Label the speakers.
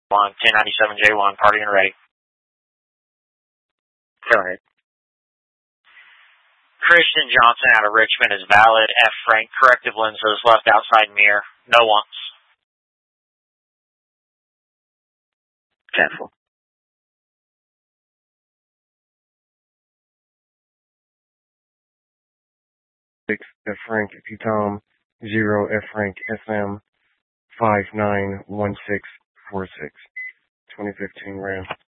Speaker 1: 1097J1, party and ready.
Speaker 2: Go ahead.
Speaker 1: Christian Johnson out of Richmond is valid. F. Frank, corrective lenses, left outside mirror. No wants.
Speaker 2: Cancel. 6 F. Frank, Tom, 0 F. Frank, SM, 591646. 2015 Ram.